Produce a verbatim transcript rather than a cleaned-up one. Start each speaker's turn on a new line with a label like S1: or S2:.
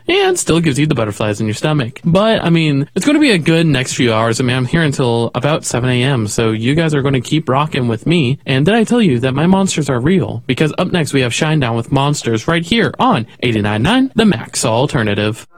S1: and still gives you the butterflies in your stomach. But, I mean, it's going to be a good next few hours. I mean, I'm here until about seven a.m., so you guys are going to keep rocking with me. And did I tell you that my monsters are real? Because up next we have Shinedown with Monsters right here on eighty-nine point nine The Max Alternative.